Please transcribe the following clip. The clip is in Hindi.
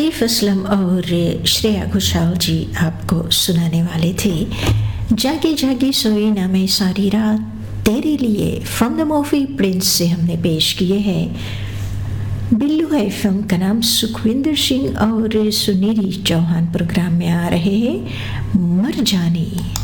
आतिफ असलम और श्रेया घोषाल जी आपको सुनाने वाले थे जागे जागे सोई ना मैं सारी रात तेरे लिए। फ्रॉम द मूवी प्रिंस से हमने पेश किए हैं। बिल्लू है फिल्म का नाम। सुखविंदर सिंह और सुनीति चौहान प्रोग्राम में आ रहे हैं मर जानी।